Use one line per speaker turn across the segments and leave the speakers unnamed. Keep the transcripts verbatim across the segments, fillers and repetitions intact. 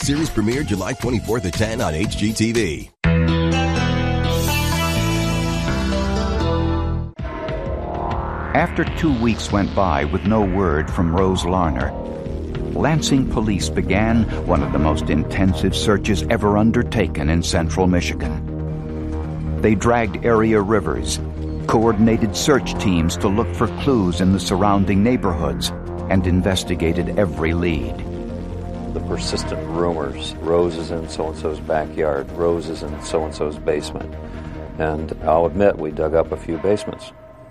Series premiered July twenty-fourth at ten on H G T V.
After two weeks went by with no word from Rose Larner, Lansing police began one of the most intensive searches ever undertaken in central Michigan. They dragged area rivers, coordinated search teams to look for clues in the surrounding neighborhoods, and investigated every lead.
The persistent rumors, Rose is in so-and-so's backyard, Rose is in so-and-so's basement. And I'll admit, we dug up a few basements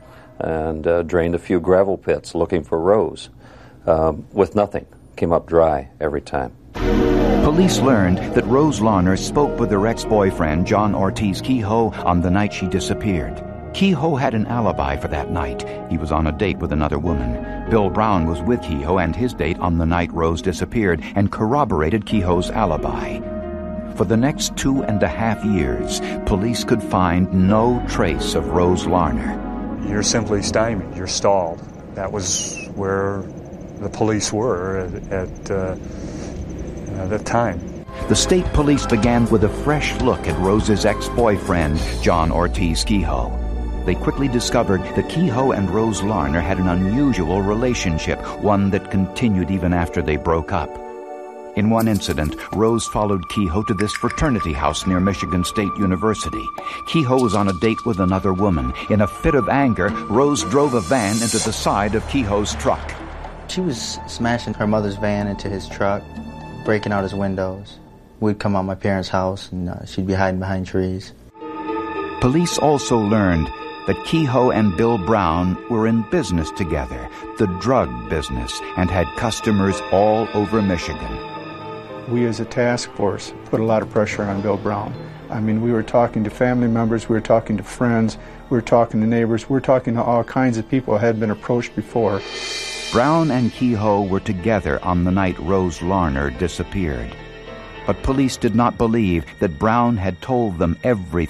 and uh, drained a few gravel pits looking for Rose, um, with nothing. Came up dry every time.
Police learned that Rose Larner spoke with her ex-boyfriend, John Ortiz Kehoe, on the night she disappeared. Kehoe had an alibi for that night. He was on a date with another woman. Bill Brown was with Kehoe and his date on the night Rose disappeared and corroborated Kehoe's alibi. For the next two and a half years, police could find no trace of Rose Larner.
You're simply stymied. You're stalled. That was where the police were at, at uh, uh, that time.
The state police began with a fresh look at Rose's ex-boyfriend, John Ortiz Kehoe. They quickly discovered that Kehoe and Rose Larner had an unusual relationship, one that continued even after they broke up. In one incident, Rose followed Kehoe to this fraternity house near Michigan State University. Kehoe was on a date with another woman. In a fit of anger, Rose drove a van into the side of Kehoe's truck.
She was smashing her mother's van into his truck, breaking out his windows. We'd come out my parents' house, and uh, she'd be hiding behind trees.
Police also learned that Kehoe and Bill Brown were in business together, the drug business, and had customers all over Michigan.
We as a task force put a lot of pressure on Bill Brown. I mean, we were talking to family members, we were talking to friends, we were talking to neighbors, we were talking to all kinds of people who had been approached before.
Brown and Kehoe were together on the night Rose Larner disappeared. But police did not believe that Brown had told them everything